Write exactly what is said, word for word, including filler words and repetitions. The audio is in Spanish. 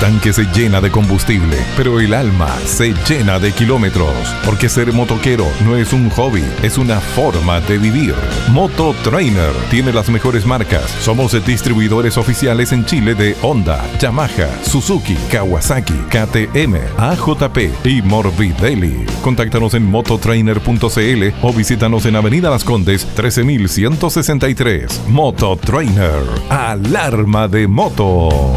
tanque se llena de combustible, pero el alma se llena de kilómetros, porque ser motoquero no es un hobby, es una forma de vivir. Moto Trainer tiene las mejores marcas. Somos distribuidores oficiales en Chile de Honda, Yamaha, Suzuki, Kawasaki, K T M, A J P y Morbidelli. Contáctanos en mototrainer punto c l o visítanos en Avenida Las Condes trece mil ciento sesenta y tres. Moto Trainer, alarma de moto.